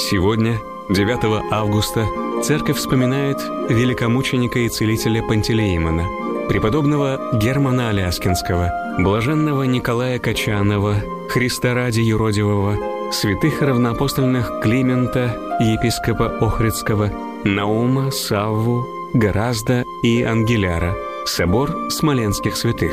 Сегодня, 9 августа, Церковь вспоминает великомученика и целителя Пантелеимона, преподобного Германа Аляскинского, блаженного Николая Качанова, Христа ради юродивого, святых равноапостольных Климента, епископа Охридского, Наума, Савву, Горазда и Ангеляра, собор смоленских святых.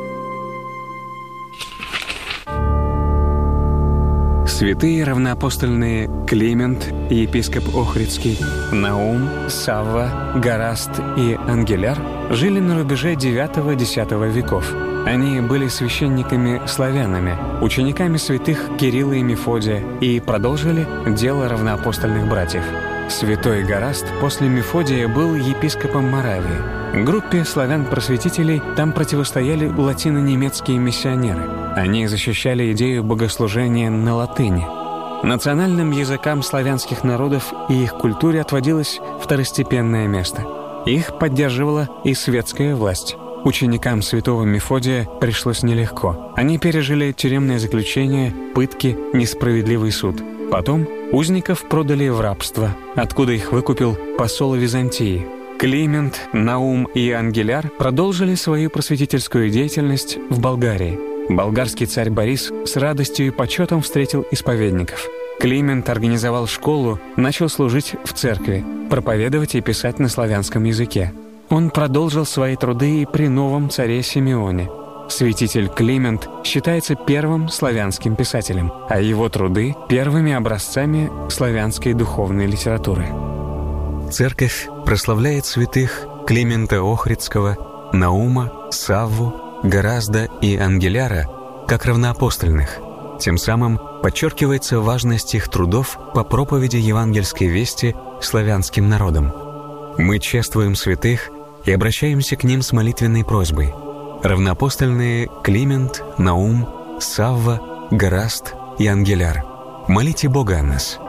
Святые равноапостольные Климент, епископ Охридский, Наум, Савва, Гораст и Ангеляр жили на рубеже IX-X веков. Они были священниками-славянами, учениками святых Кирилла и Мефодия и продолжили дело равноапостольных братьев. Святой Гораст после Мефодия был епископом Моравии. Группе славян-просветителей там противостояли латино-немецкие миссионеры. Они защищали идею богослужения на латыни. Национальным языкам славянских народов и их культуре отводилось второстепенное место. Их поддерживала и светская власть. Ученикам святого Мефодия пришлось нелегко. Они пережили тюремное заключение, пытки, несправедливый суд. Потом узников продали в рабство, откуда их выкупил посол Византии. Климент, Наум и Ангеляр продолжили свою просветительскую деятельность в Болгарии. Болгарский царь Борис с радостью и почетом встретил исповедников. Климент организовал школу, начал служить в церкви, проповедовать и писать на славянском языке. Он продолжил свои труды и при новом царе Симеоне. Святитель Климент считается первым славянским писателем, а его труды — первыми образцами славянской духовной литературы. Церковь прославляет святых Климента Охридского, Наума, Савву, Горазда и Ангеляра как равноапостольных. Тем самым подчеркивается важность их трудов по проповеди евангельской вести славянским народам. Мы чествуем святых и обращаемся к ним с молитвенной просьбой. Равноапостольные Климент, Наум, Савва, Гораст и Ангеляр, молите Бога о нас.